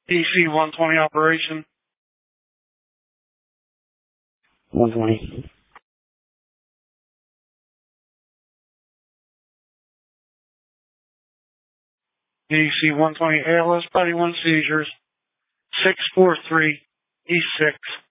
DC 120 operation. 120. DC 120 ALS body 1 seizures. 643 E6.